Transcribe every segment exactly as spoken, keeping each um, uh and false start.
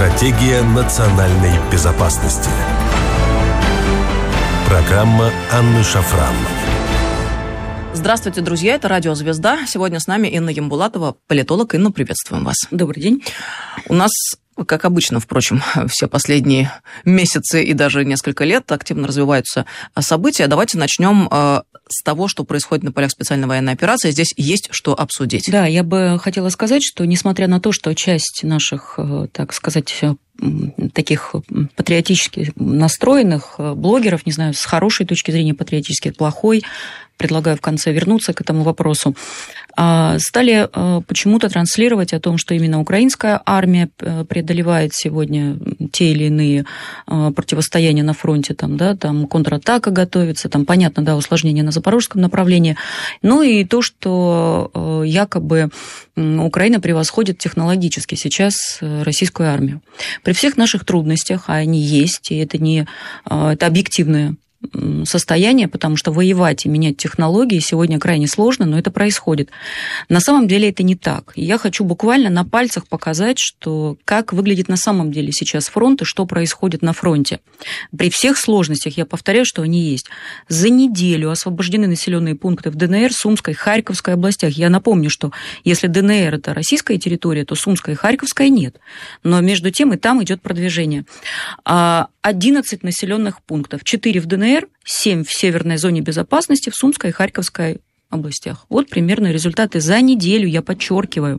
Стратегия национальной безопасности. Программа Анны Шафран. Здравствуйте, друзья, это Радио Звезда. Сегодня с нами Инна Ямбулатова, политолог. Инна, приветствуем вас. Добрый день. У нас, как обычно, впрочем, все последние месяцы и даже несколько лет активно развиваются события. Давайте начнем с того, что происходит на полях специальной военной операции. Здесь есть что обсудить. Да, я бы хотела сказать, что несмотря на то, что часть наших, так сказать, таких патриотически настроенных блогеров, не знаю, с хорошей точки зрения патриотически, плохой, предлагаю в конце вернуться к этому вопросу, стали почему-то транслировать о том, что именно украинская армия преодолевает сегодня те или иные противостояния на фронте, там, да, там контратака готовится, там, понятно, да, усложнение на запорожском направлении, ну и то, что якобы Украина превосходит технологически сейчас российскую армию. При всех наших трудностях, а они есть, и это не это объективное состояние, потому что воевать и менять технологии сегодня крайне сложно, но это происходит. На самом деле это не так. И я хочу буквально на пальцах показать, что как выглядит на самом деле сейчас фронт и что происходит на фронте. При всех сложностях, я повторяю, что они есть. За неделю освобождены населенные пункты в ДНР, Сумской, Харьковской областях. Я напомню, что если ДНР – это российская территория, то Сумская и Харьковская нет. Но между тем и там идет продвижение. одиннадцать населенных пунктов, четыре в ДНР, семь в северной зоне безопасности, в Сумской и Харьковской областях. Вот примерно результаты за неделю, я подчеркиваю.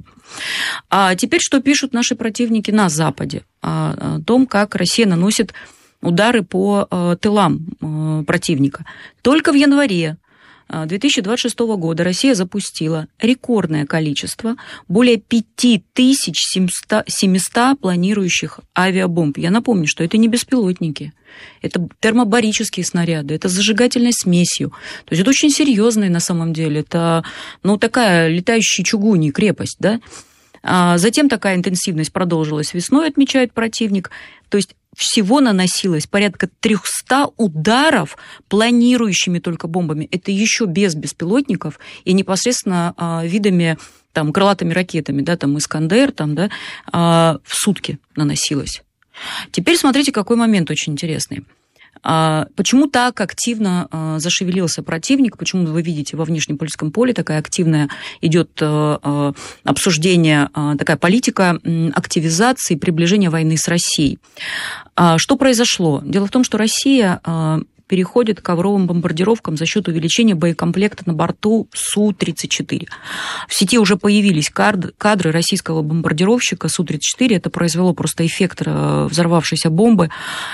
А теперь что пишут наши противники на Западе? О том, как Россия наносит удары по тылам противника. Только в январе две тысячи двадцать шестого года Россия запустила рекордное количество, более пять тысяч семьсот планирующих авиабомб. Я напомню, что это не беспилотники, это термобарические снаряды, это с зажигательной смесью. То есть это очень серьезные на самом деле. Это, ну, такая летающая чугунья крепость, да? А затем такая интенсивность продолжилась весной, отмечает противник. То есть всего наносилось порядка триста ударов планирующими только бомбами. Это еще без беспилотников и непосредственно а, видами, там, крылатыми ракетами, да, там, Искандер, там, да, а, в сутки наносилось. Теперь смотрите, какой момент очень интересный. Почему так активно зашевелился противник? Почему вы видите во внешнеполитическом поле такая активная идет обсуждение, такая политика активизации, приближения войны с Россией? Что произошло? Дело в том, что Россия переходит к ковровым бомбардировкам за счет увеличения боекомплекта на борту Су тридцать четыре. В сети уже появились кадры российского бомбардировщика Су тридцать четыре. Это произвело просто эффект взорвавшейся бомбы.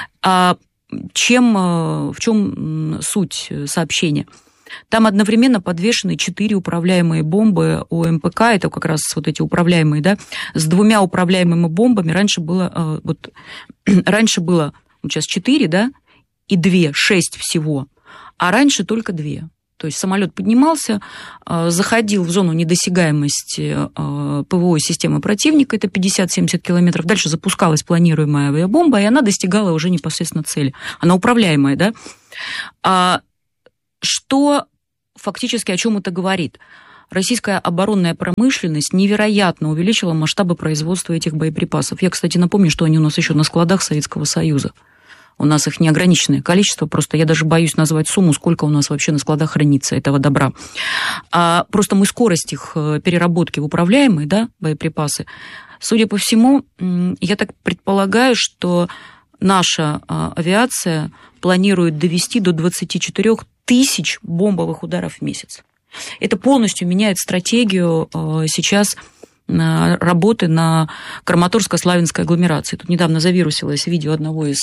Чем, в чем суть сообщения? Там одновременно подвешены четыре управляемые бомбы ОМПК, это как раз вот эти управляемые, да, с двумя управляемыми бомбами. Раньше было, вот, раньше было вот сейчас четыре, да, и две, шесть всего, а раньше только две. То есть самолет поднимался, заходил в зону недосягаемости ПВО системы противника, это пятьдесят-семьдесят километров. Дальше запускалась планируемая авиабомба, и она достигала уже непосредственно цели. Она управляемая, да? А что фактически о чем это говорит? Российская оборонная промышленность невероятно увеличила масштабы производства этих боеприпасов. Я, кстати, напомню, что они у нас еще на складах Советского Союза. У нас их неограниченное количество, просто я даже боюсь назвать сумму, сколько у нас вообще на складах хранится этого добра. А просто мы скорость их переработки в управляемые, да, боеприпасы, судя по всему, я так предполагаю, что наша авиация планирует довести до двадцати четырёх тысяч бомбовых ударов в месяц. Это полностью меняет стратегию сейчас работы на Краматорско-Славянской агломерации. Тут недавно завирусилось видео одного из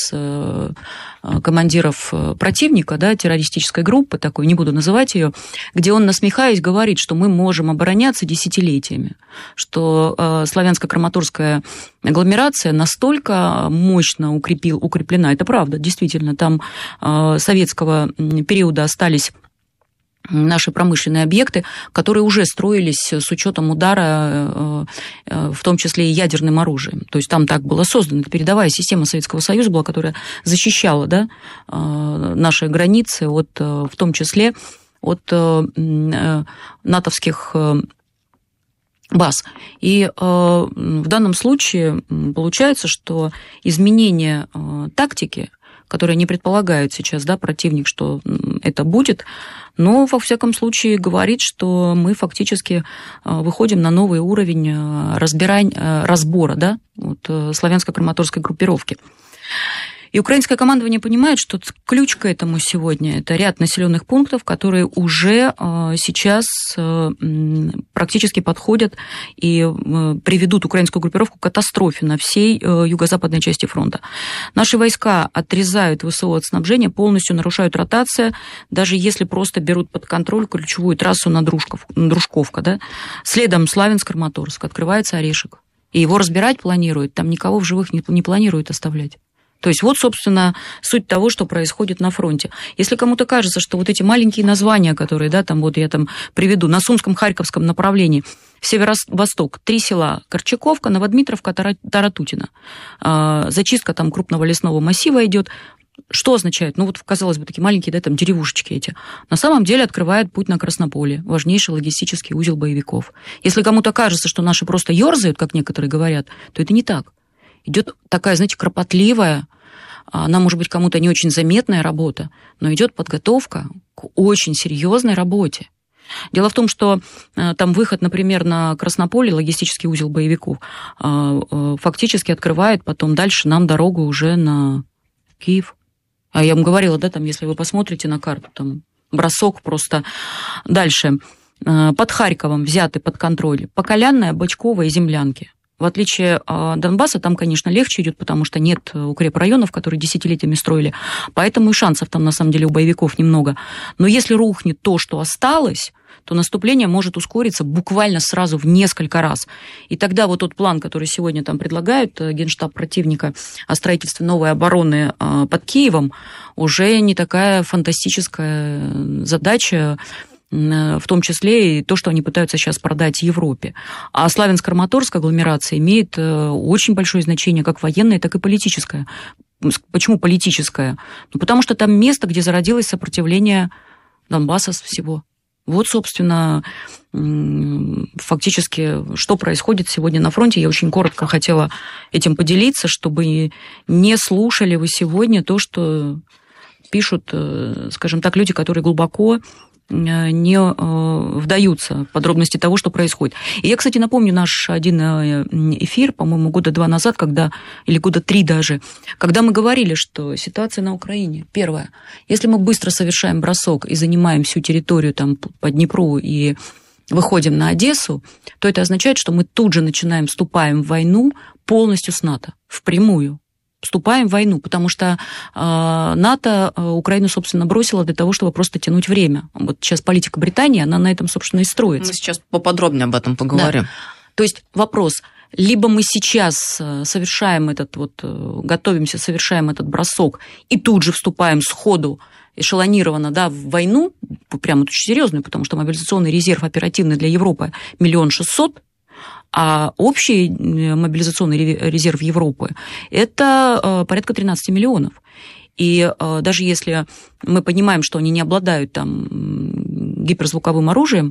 командиров противника, да, террористической группы, такой, не буду называть ее, где он, насмехаясь, говорит, что мы можем обороняться десятилетиями, что Славянско-Краматорская агломерация настолько мощно укрепил, укреплена, это правда, действительно, там советского периода остались наши промышленные объекты, которые уже строились с учетом удара, в том числе и ядерным оружием. То есть там так было создано. Это передовая система Советского Союза была, которая защищала, да, наши границы, от, в том числе от натовских баз. И э, в данном случае получается, что изменение э, тактики, которое не предполагает сейчас, да, противник, что это будет, но, во всяком случае, говорит, что мы фактически выходим на новый уровень разбирания, разбора, да, вот, славянско-краматорской группировки. И украинское командование понимает, что ключ к этому сегодня – это ряд населенных пунктов, которые уже сейчас практически подходят и приведут украинскую группировку к катастрофе на всей юго-западной части фронта. Наши войска отрезают ВСО от снабжения, полностью нарушают ротацию, даже если просто берут под контроль ключевую трассу на Дружков, Дружковка. Да? Следом Славянск-Краматорск, открывается Орешек. И его разбирать планируют, там никого в живых не, не планируют оставлять. То есть вот, собственно, суть того, что происходит на фронте. Если кому-то кажется, что вот эти маленькие названия, которые, да, там вот я там приведу, на Сумском, Харьковском направлении, северо-восток, три села, Корчаковка, Новодмитровка, Таратутино, зачистка там крупного лесного массива идет. Что означает? Ну вот, казалось бы, такие маленькие, да, там деревушечки эти. На самом деле открывает путь на Краснополе, важнейший логистический узел боевиков. Если кому-то кажется, что наши просто ерзают, как некоторые говорят, то это не так. Идет такая, знаете, кропотливая, она, может быть, кому-то не очень заметная работа, но идет подготовка к очень серьезной работе. Дело в том, что там выход, например, на Краснополе, логистический узел боевиков, фактически открывает потом дальше нам дорогу уже на Киев. А я вам говорила, да, там, если вы посмотрите на карту, там бросок просто дальше. Под Харьковом взяты под контроль Поколянная, Бочкова и Землянки. В отличие от Донбасса, там, конечно, легче идет, потому что нет укрепрайонов, которые десятилетиями строили, поэтому и шансов там, на самом деле, у боевиков немного. Но если рухнет то, что осталось, то наступление может ускориться буквально сразу в несколько раз. И тогда вот тот план, который сегодня там предлагают Генштаб противника о строительстве новой обороны под Киевом, уже не такая фантастическая задача, в том числе и то, что они пытаются сейчас продать Европе. А Славянск-Краматорск агломерация имеет очень большое значение, как военное, так и политическое. Почему политическое? Ну, потому что там место, где зародилось сопротивление Донбасса всего. Вот, собственно, фактически, что происходит сегодня на фронте. Я очень коротко хотела этим поделиться, чтобы не слушали вы сегодня то, что пишут, скажем так, люди, которые глубоко не вдаются в подробности того, что происходит. И я, кстати, напомню наш один эфир, по-моему, года два назад, когда, или года три даже, когда мы говорили, что ситуация на Украине, первое, если мы быстро совершаем бросок и занимаем всю территорию там, по Днепру и выходим на Одессу, то это означает, что мы тут же начинаем, вступаем в войну полностью с НАТО, впрямую. Вступаем в войну, потому что э, НАТО э, Украину, собственно, бросила для того, чтобы просто тянуть время. Вот сейчас политика Британии, она на этом, собственно, и строится. Мы сейчас поподробнее об этом поговорим. Да. То есть вопрос, либо мы сейчас совершаем этот вот, готовимся, совершаем этот бросок и тут же вступаем сходу, эшелонированно, да, в войну, прямо очень серьезную, потому что мобилизационный резерв оперативный для Европы миллион шестьсот, а общий мобилизационный резерв Европы – это порядка тринадцать миллионов. И даже если мы понимаем, что они не обладают там гиперзвуковым оружием,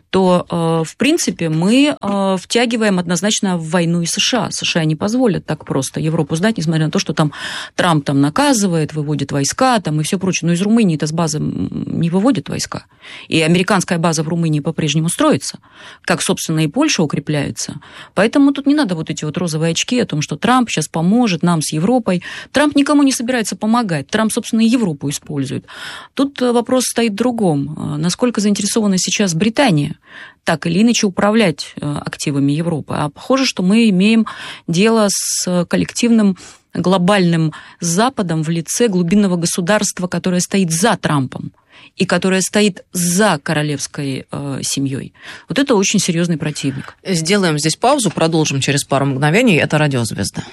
то, в принципе, мы втягиваем однозначно в войну и США. США не позволят так просто Европу сдать, несмотря на то, что там Трамп там наказывает, выводит войска там, и все прочее. Но из Румынии-то с базы не выводят войска. И американская база в Румынии по-прежнему строится, как, собственно, и Польша укрепляется. Поэтому тут не надо вот эти вот розовые очки о том, что Трамп сейчас поможет нам с Европой. Трамп никому не собирается помогать. Трамп, собственно, и Европу использует. Тут вопрос стоит в другом. Насколько заинтересована сейчас Британия так или иначе управлять активами Европы. А похоже, что мы имеем дело с коллективным глобальным Западом в лице глубинного государства, которое стоит за Трампом и которое стоит за королевской э, семьей. Вот это очень серьезный противник. Сделаем здесь паузу, продолжим через пару мгновений. Это «Радио Звезда».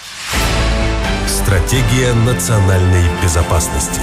Стратегия национальной безопасности.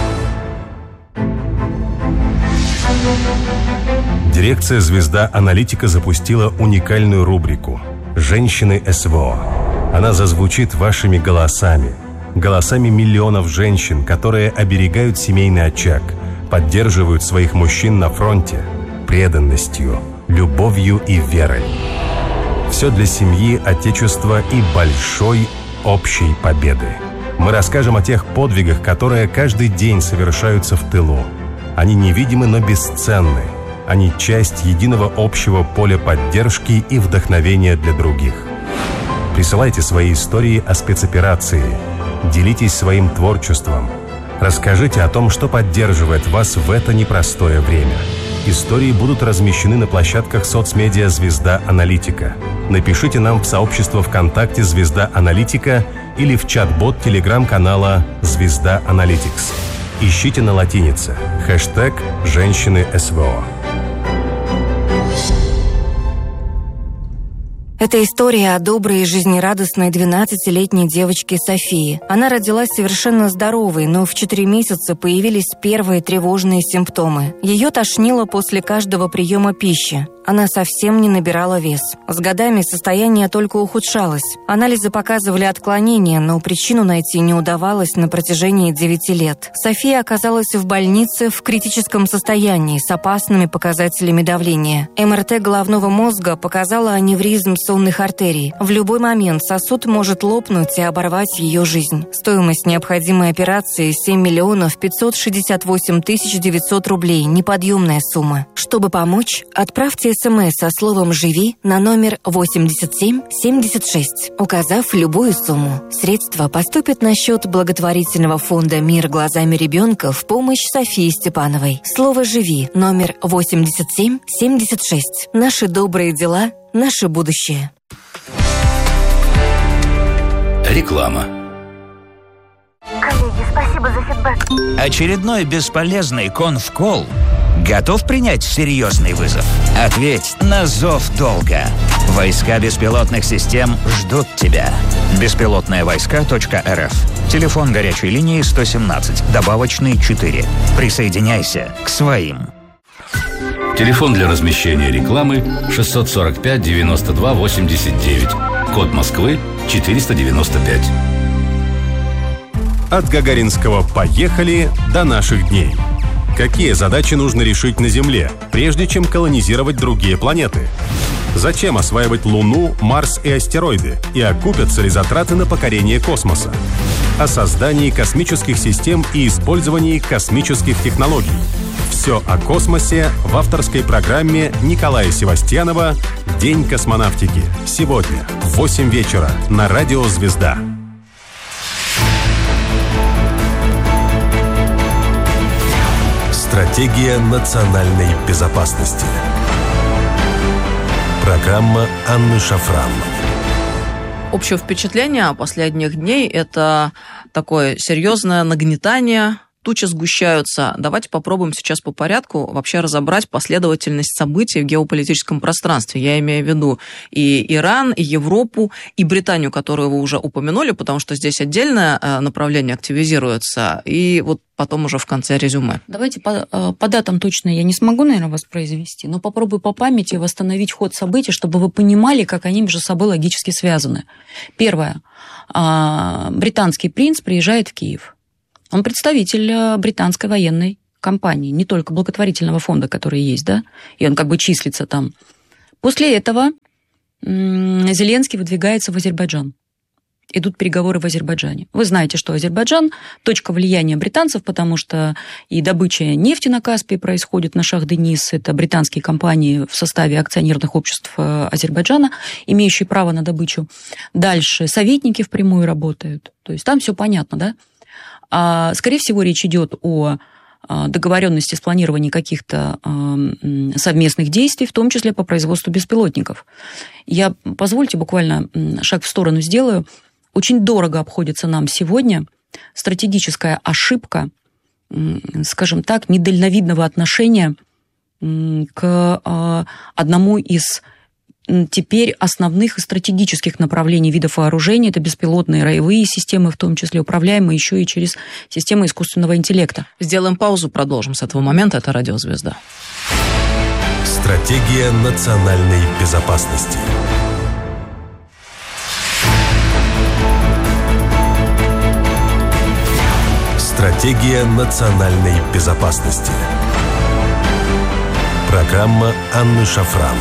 Дирекция «Звезда Аналитика» запустила уникальную рубрику «Женщины СВО». Она зазвучит вашими голосами, голосами миллионов женщин, которые оберегают семейный очаг, поддерживают своих мужчин на фронте преданностью, любовью и верой. Все для семьи, отечества и большой общей победы. Мы расскажем о тех подвигах, которые каждый день совершаются в тылу. Они невидимы, но бесценны. Они часть единого общего поля поддержки и вдохновения для других. Присылайте свои истории о спецоперации. Делитесь своим творчеством. Расскажите о том, что поддерживает вас в это непростое время. Истории будут размещены на площадках соцмедиа «Звезда Аналитика». Напишите нам в сообщество ВКонтакте «Звезда Аналитика» или в чат-бот телеграм-канала «Звезда Аналитикс». Ищите на латинице хэштег «Женщины СВО». Это история о доброй и жизнерадостной двенадцатилетней девочке Софии. Она родилась совершенно здоровой, но в четыре месяца появились первые тревожные симптомы. Ее тошнило после каждого приема пищи. Она совсем не набирала вес. С годами состояние только ухудшалось. Анализы показывали отклонения, но причину найти не удавалось на протяжении девяти лет. София оказалась в больнице в критическом состоянии с опасными показателями давления. эм эр тэ головного мозга показала аневризм сонных артерий. В любой момент сосуд может лопнуть и оборвать ее жизнь. Стоимость необходимой операции – семь миллионов пятьсот шестьдесят восемь тысяч девятьсот рублей. Неподъемная сумма. Чтобы помочь, отправьте СМС со словом «Живи» на номер восемьдесят семь семьдесят шесть, указав любую сумму. Средства поступят на счет благотворительного фонда «Мир глазами ребенка» в помощь Софии Степановой. Слово «Живи» номер восемьдесят семь семьдесят шесть. Наши добрые дела – наше будущее. Реклама. Коллеги, спасибо за фидбэк. Очередной бесполезный конфкол готов принять серьезный вызов? Ответь на зов долга. Войска беспилотных систем ждут тебя. беспилотные войска точка эр эф. Телефон горячей линии сто семнадцать, добавочный четыре. Присоединяйся к своим. Телефон для размещения рекламы шестьсот сорок пять девяносто два восемьдесят девять. Код Москвы четыреста девяносто пять. От гагаринского «поехали» до наших дней. Какие задачи нужно решить на Земле, прежде чем колонизировать другие планеты? Зачем осваивать Луну, Марс и астероиды? И окупятся ли затраты на покорение космоса? О создании космических систем и использовании космических технологий. Все о космосе в авторской программе Николая Севастьянова «День космонавтики». Сегодня в восемь вечера на радио «Звезда». Стратегия национальной безопасности. Программа Анны Шафран. Общее впечатление последних дней – это такое серьезное нагнетание, тучи сгущаются. Давайте попробуем сейчас по порядку вообще разобрать последовательность событий в геополитическом пространстве. Я имею в виду и Иран, и Европу, и Британию, которую вы уже упомянули, потому что здесь отдельное направление активизируется, и вот потом уже в конце резюме. Давайте по, по датам точно я не смогу, наверное, воспроизвести, но попробую по памяти восстановить ход событий, чтобы вы понимали, как они между собой логически связаны. Первое. Британский принц приезжает в Киев. Он представитель британской военной компании, не только благотворительного фонда, который есть, да, и он как бы числится там. После этого Зеленский выдвигается в Азербайджан. Идут переговоры в Азербайджане. Вы знаете, что Азербайджан – точка влияния британцев, потому что и добыча нефти на Каспии происходит на Шах-Денис. Это британские компании в составе акционерных обществ Азербайджана, имеющие право на добычу. Дальше советники впрямую работают. То есть там все понятно, да? А, скорее всего, речь идет о договоренности с планированием каких-то совместных действий, в том числе по производству беспилотников. Я, позвольте, буквально шаг в сторону сделаю. Очень дорого обходится нам сегодня стратегическая ошибка, скажем так, недальновидного отношения к одному из теперь основных и стратегических направлений видов вооружений. Это беспилотные роевые системы, в том числе управляемые еще и через системы искусственного интеллекта. Сделаем паузу, продолжим с этого момента. Это «Радио Звезда». Стратегия национальной безопасности. Стратегия национальной безопасности. Программа Анны Шафран.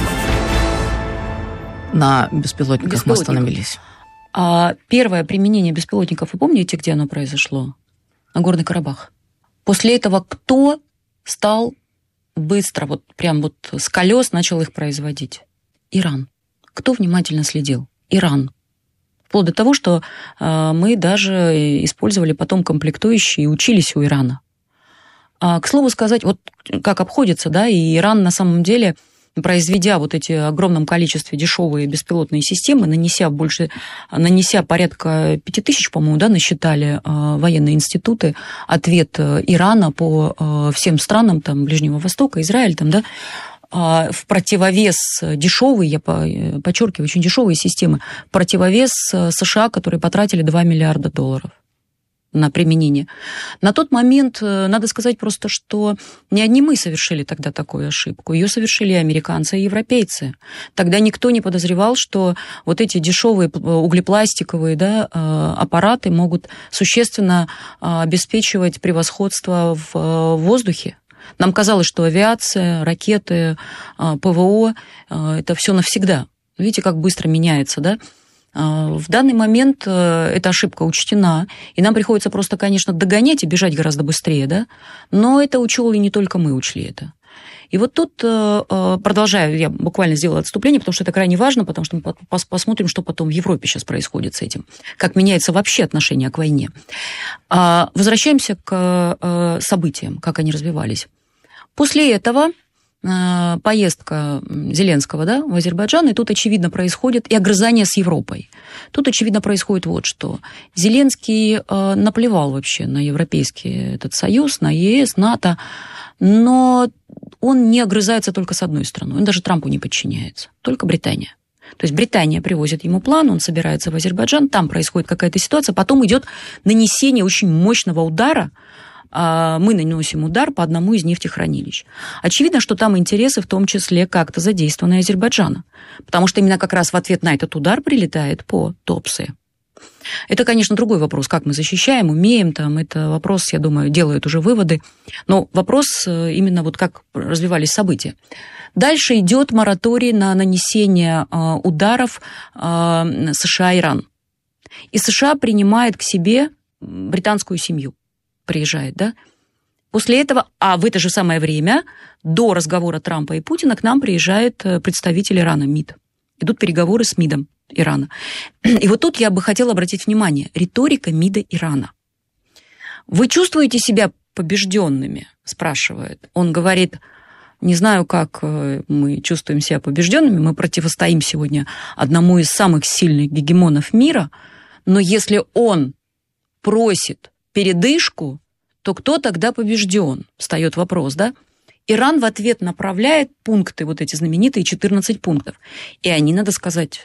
На беспилотниках Беспилотников. мы остановились. А первое применение беспилотников, вы помните, где оно произошло? На Горный Карабах. После этого кто стал быстро, вот прям вот с колес начал их производить? Иран. Кто внимательно следил? Иран. Вплоть до того, что э, мы даже использовали потом комплектующие и учились у Ирана. А, к слову сказать, вот как обходится, да, и Иран на самом деле, произведя вот эти в огромном количестве дешевые беспилотные системы, нанеся больше, нанеся порядка пяти тысяч, по-моему, да, насчитали э, военные институты, ответ Ирана по э, всем странам там, Ближнего Востока, Израиль, там, да, э, в противовес дешевые, я подчеркиваю, очень дешевые системы, в противовес США, которые потратили два миллиарда долларов на применение. На тот момент надо сказать просто, что не одни мы совершили тогда такую ошибку. Ее совершили и американцы, и европейцы. Тогда никто не подозревал, что вот эти дешевые углепластиковые, да, аппараты могут существенно обеспечивать превосходство в воздухе. Нам казалось, что авиация, ракеты, ПВО – это все навсегда. Видите, как быстро меняется, да? В данный момент эта ошибка учтена, и нам приходится просто, конечно, догонять и бежать гораздо быстрее, да? Но это учел и не только мы учли это. И вот тут, продолжаю, я буквально сделала отступление, потому что это крайне важно, потому что мы посмотрим, что потом в Европе сейчас происходит с этим, как меняется вообще отношение к войне. Возвращаемся к событиям, как они развивались. После этого поездка Зеленского, да, в Азербайджан, и тут, очевидно, происходит и огрызание с Европой. Тут, очевидно, происходит вот что. Зеленский э, наплевал вообще на Европейский этот союз, на ЕС, НАТО, но он не огрызается только с одной страной, он даже Трампу не подчиняется, только Британия. То есть Британия привозит ему план, он собирается в Азербайджан, там происходит какая-то ситуация, потом идет нанесение очень мощного удара. Мы наносим удар по одному из нефтехранилищ. Очевидно, что там интересы в том числе как-то задействованы Азербайджана, потому что именно как раз в ответ на этот удар прилетает по Туапсе. Это, конечно, другой вопрос, как мы защищаем, умеем, там, это вопрос, я думаю, делают уже выводы, но вопрос именно вот как развивались события. Дальше идет мораторий на нанесение ударов США-Иран. И США принимает к себе британскую семью. Приезжает, да? После этого, а в это же самое время, до разговора Трампа и Путина, к нам приезжает представитель Ирана, МИД. Идут переговоры с МИДом Ирана. И вот тут я бы хотела обратить внимание. Риторика МИДа Ирана. Вы чувствуете себя побежденными? Спрашивает. Он говорит, не знаю, как мы чувствуем себя побежденными, мы противостоим сегодня одному из самых сильных гегемонов мира, но если он просит передышку, то кто тогда побежден? Встает вопрос, да? Иран в ответ направляет пункты, вот эти знаменитые четырнадцать пунктов. И они, надо сказать,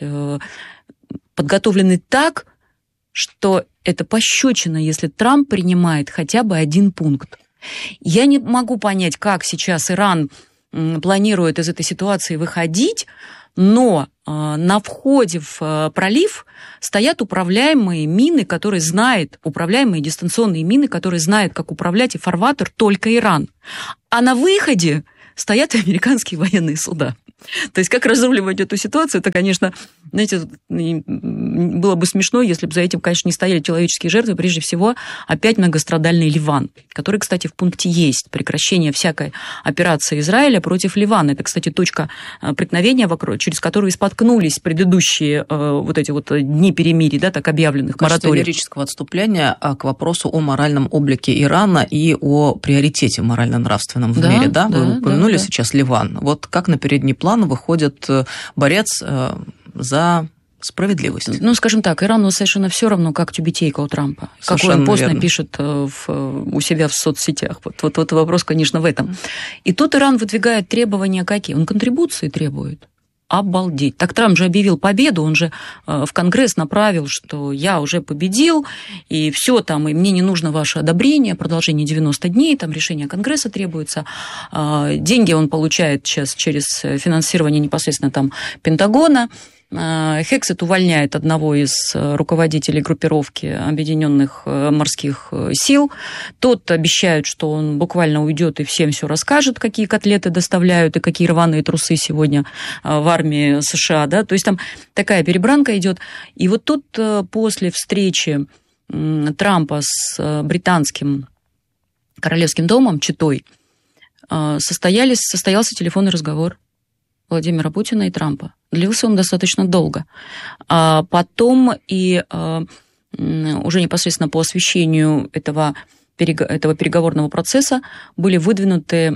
подготовлены так, что это пощечина, если Трамп принимает хотя бы один пункт. Я не могу понять, как сейчас Иран планирует из этой ситуации выходить, но на входе в пролив стоят управляемые мины, которые знают, управляемые дистанционные мины, которые знают, как управлять и фарватер только Иран. А на выходе стоят американские военные суда. То есть как разруливать эту ситуацию, это, конечно, знаете, было бы смешно, если бы за этим, конечно, не стояли человеческие жертвы, прежде всего, опять многострадальный Ливан, который, кстати, в пункте есть прекращение всякой операции Израиля против Ливана. Это, кстати, точка преткновения, через которую споткнулись предыдущие вот эти вот дни перемирий, да, так объявленных, мораториев. Лирического отступления к вопросу о моральном облике Ирана и о приоритете морально-нравственном в да, мире, да? да Вы упомянули да, да. сейчас Ливан. Вот как на передний план выходит борец за справедливость? Ну, скажем так, Ирану совершенно все равно, как тюбетейка у Трампа. Какой он пост напишет в, у себя в соцсетях. Вот, вот, вот вопрос, конечно, в этом. И тут Иран выдвигает требования какие? Он контрибуции требует. Обалдеть. Так Трамп же объявил победу, он же в Конгресс направил, что я уже победил, и все там, и мне не нужно ваше одобрение, продолжение девяносто дней, там решение Конгресса требуется. Деньги он получает сейчас через финансирование непосредственно там Пентагона. Хексет увольняет одного из руководителей группировки Объединенных морских сил. Тот обещает, что он буквально уйдет и всем все расскажет, какие котлеты доставляют и какие рваные трусы сегодня в армии США. Да? То есть там такая перебранка идет. И вот тут после встречи Трампа с британским королевским домом, Читой, состоялись, состоялся телефонный разговор Владимира Путина и Трампа. Длился он достаточно долго. А потом и уже непосредственно по освещению этого, этого переговорного процесса были выдвинуты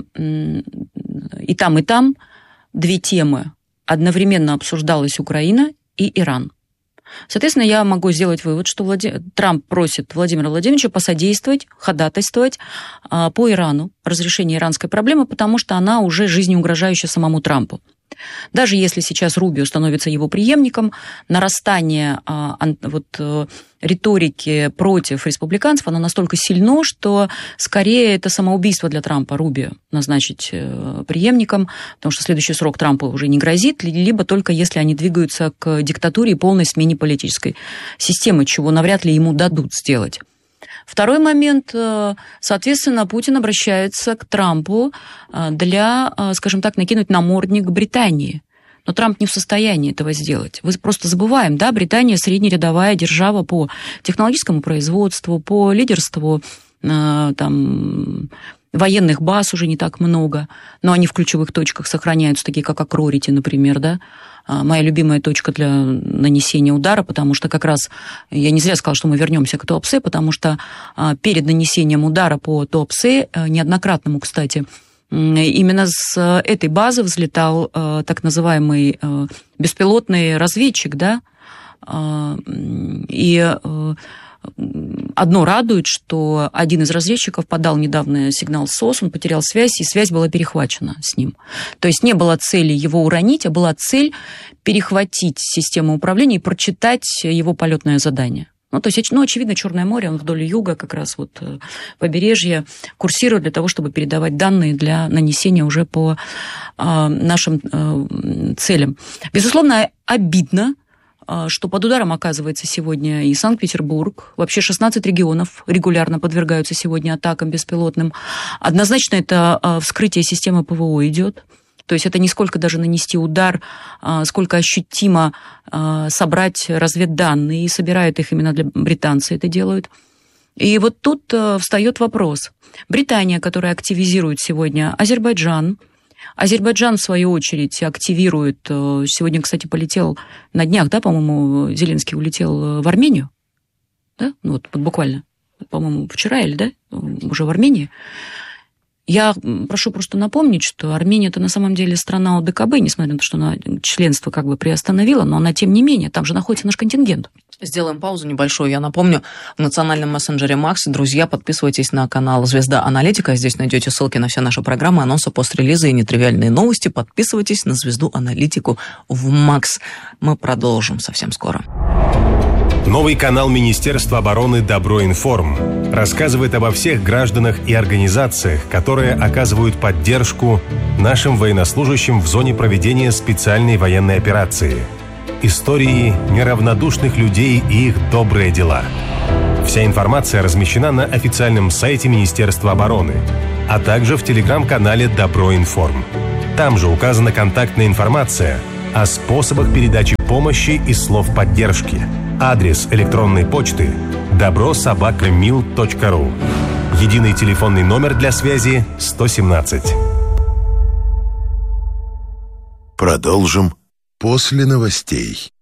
и там, и там две темы. Одновременно обсуждалась Украина и Иран. Соответственно, я могу сделать вывод, что Влади... Трамп просит Владимира Владимировича посодействовать, ходатайствовать а, по Ирану, разрешению иранской проблемы, потому что она уже жизнеугрожающая самому Трампу. Даже если сейчас Рубио становится его преемником, нарастание а, ан, вот, а, риторики против республиканцев, оно настолько сильно, что скорее это самоубийство для Трампа Рубио назначить а, преемником, потому что следующий срок Трампа уже не грозит, либо только если они двигаются к диктатуре и полной смене политической системы, чего навряд ли ему дадут сделать. Второй момент, соответственно, Путин обращается к Трампу для, скажем так, накинуть намордник Британии. Но Трамп не в состоянии этого сделать. Мы просто забываем, да, Британия среднерядовая держава по технологическому производству, по лидерству там, военных баз уже не так много, но они в ключевых точках сохраняются, такие как Акрорити, например, да. Моя любимая точка для нанесения удара, потому что как раз, я не зря сказала, что мы вернемся к Туапсе, потому что перед нанесением удара по Туапсе, неоднократному, кстати, именно с этой базы взлетал так называемый беспилотный разведчик, да, и одно радует, что один из разведчиков подал недавно сигнал СОС, он потерял связь, и связь была перехвачена с ним. То есть не было цели его уронить, а была цель перехватить систему управления и прочитать его полетное задание. Ну, то есть, ну, очевидно, Черное море, он вдоль юга, как раз вот побережье, курсирует для того, чтобы передавать данные для нанесения уже по э, нашим э, целям. Безусловно, обидно, что под ударом оказывается сегодня и Санкт-Петербург. Вообще шестнадцать регионов регулярно подвергаются сегодня атакам беспилотным. Однозначно это вскрытие системы ПВО идет. То есть это не сколько даже нанести удар, сколько ощутимо собрать разведданные, и собирают их именно для британцы это делают. И вот тут встает вопрос. Британия, которая активизирует сегодня Азербайджан, Азербайджан, в свою очередь, активирует... Сегодня, кстати, полетел на днях, да, по-моему, Зеленский улетел в Армению, да, ну, вот, вот буквально, по-моему, вчера или, да, уже в Армении. Я прошу просто напомнить, что Армения – это на самом деле страна ОДКБ, несмотря на то, что она членство как бы приостановила, но она, тем не менее, там же находится наш контингент. Сделаем паузу небольшую. Я напомню, в национальном мессенджере Макс, друзья, подписывайтесь на канал «Звезда Аналитика». Здесь найдете ссылки на все наши программы, анонсы, пострелизы и нетривиальные новости. Подписывайтесь на «Звезду Аналитику» в Макс. Мы продолжим совсем скоро. Новый канал Министерства обороны «Доброинформ» рассказывает обо всех гражданах и организациях, которые оказывают поддержку нашим военнослужащим в зоне проведения специальной военной операции. Истории неравнодушных людей и их добрые дела. Вся информация размещена на официальном сайте Министерства обороны, а также в телеграм-канале «Доброинформ». Там же указана контактная информация о способах передачи помощи и слов поддержки. Адрес электронной почты добро собака мил точка ру. Единый телефонный номер для связи сто семнадцать. Продолжим после новостей.